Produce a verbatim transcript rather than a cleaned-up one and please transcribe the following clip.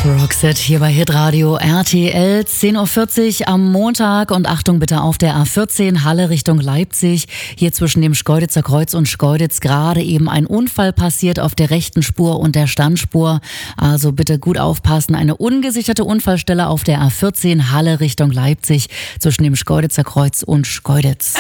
Roxette hier bei Hitradio R T L, zehn Uhr vierzig am Montag und Achtung bitte auf der A vierzehn Halle Richtung Leipzig. Hier zwischen dem Schkeuditzer Kreuz und Schkeuditz gerade eben ein Unfall passiert auf der rechten Spur und der Standspur. Also bitte gut aufpassen. Eine ungesicherte Unfallstelle auf der A vierzehn Halle Richtung Leipzig zwischen dem Schkeuditzer Kreuz und Schkeuditz.